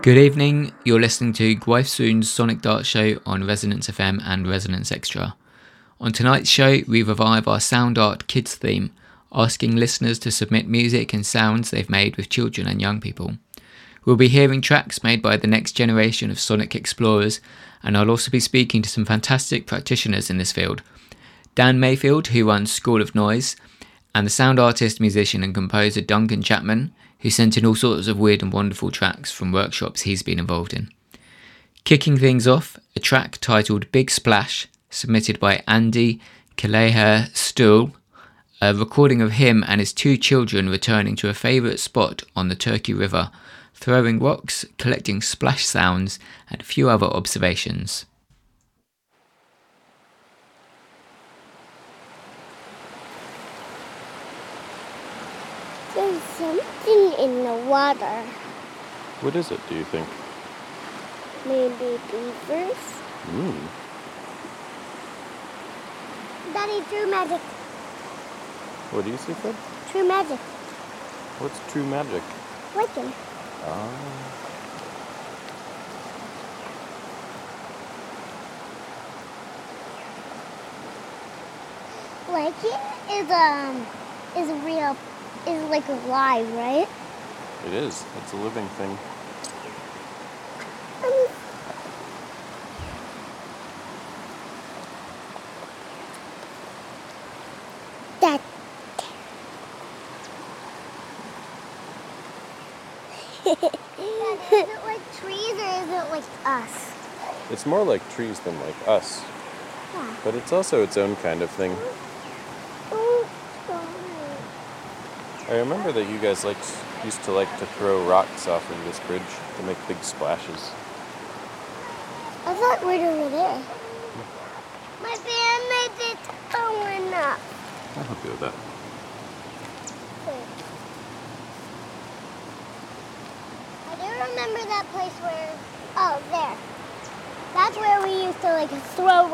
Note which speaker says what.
Speaker 1: Good evening, you're listening to Gweithsoon's Sonic Dart Show on Resonance FM and Resonance Extra. On tonight's show, we revive our Sound Art Kids theme, asking listeners to submit music and sounds they've made with children and young people. We'll be hearing tracks made by the next generation of sonic explorers, and I'll also be speaking to some fantastic practitioners in this field. Dan Mayfield, who runs School of Noise, and the sound artist, musician and composer Duncan Chapman, who sent in all sorts of weird and wonderful tracks from workshops he's been involved in. Kicking things off, a track titled Big Splash, submitted by Andy Kaleher Stuhl, a recording of him and his two children returning to a favourite spot on the Turkey River, throwing rocks, collecting splash sounds, and a few other observations.
Speaker 2: There's something in the water.
Speaker 3: What is it, do you think?
Speaker 2: Maybe beavers? Daddy, true magic.
Speaker 3: What do you see, Fred?
Speaker 2: True magic.
Speaker 3: What's true magic?
Speaker 2: Lichen. Lichen is like alive, right?
Speaker 3: It is. It's a living thing.
Speaker 2: That. Is it like trees or is it like us?
Speaker 3: It's more like trees than like us.
Speaker 2: Yeah.
Speaker 3: But it's also its own kind of thing.
Speaker 2: Oh, sorry.
Speaker 3: I remember that you guys used to like to throw rocks off of this bridge to make big splashes.
Speaker 2: I thought we were over there. My bandmates is going up.
Speaker 3: I'll help you with that.
Speaker 2: I do remember that place where, oh, there. That's where we used to throw